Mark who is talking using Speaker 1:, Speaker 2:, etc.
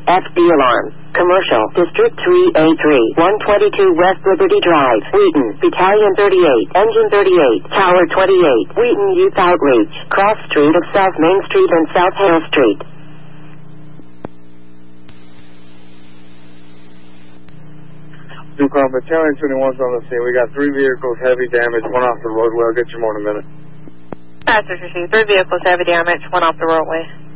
Speaker 1: FD alarm. Commercial, District 3A3, 122 West Liberty Drive, Wheaton, Battalion 38, Engine 38, Tower 28, Wheaton Youth Outreach, Cross Street of South Main Street and South Hale Street.
Speaker 2: Duke Battalion 21's on the scene. We got 3 vehicles, heavy damage, 1 off the roadway. I'll get you more in a minute.
Speaker 3: Passengers received 3 vehicles, heavy damage, 1 off the roadway.